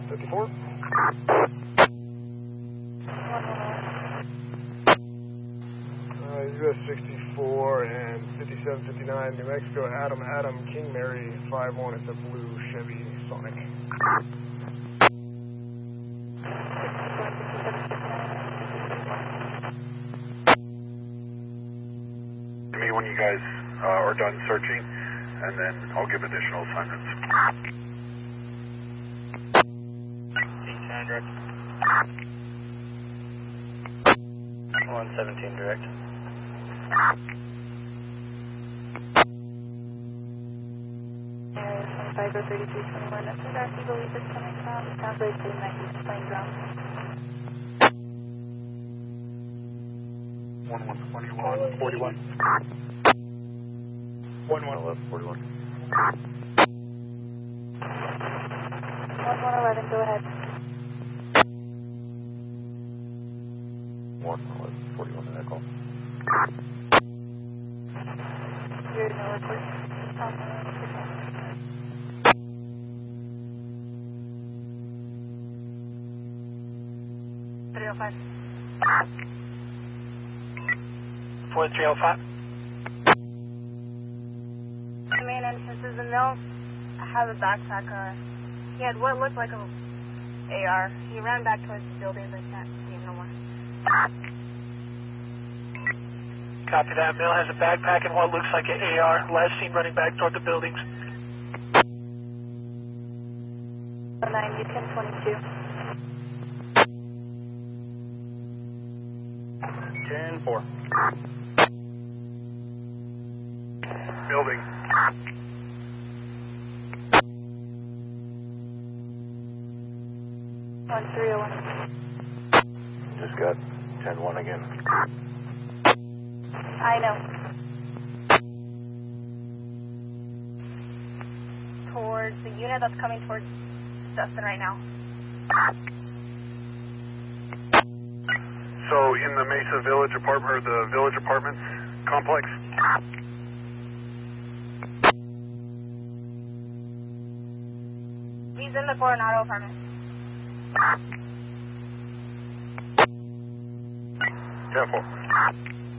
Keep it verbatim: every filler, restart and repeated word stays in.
fifty-four. Uh, U S sixty-four and fifty-seven fifty-nine, New Mexico, Adam, Adam, King Mary, five one, it's a blue Chevy Sonic. To me when you guys uh, are done searching, and then I'll give additional assignments. eighteen direct. one seventeen direct. five oh thirty-three twenty-one, that's where Darcy believes it's coming from. It sounds like the Nike's playing ground. one one twenty-one forty-one. one one eleven forty-one. one one eleven, go ahead. one eleven forty-one, and I call. You're no report. three oh five. four three oh five. The main entrance is the mill. I have a backpacker. He had what looked like a A R. He ran back towards the buildings. I can't see him no more. Copy that. Mill has a backpack and what looks like an A R. Last seen running back toward the buildings. nine, you ten twenty-two. ten four. Building. one three oh one. Just got ten one again. I know. Towards the unit that's coming towards Dustin right now. So in the Mesa Village apartment, or the Village Apartments complex? He's in the Coronado apartment. ten four.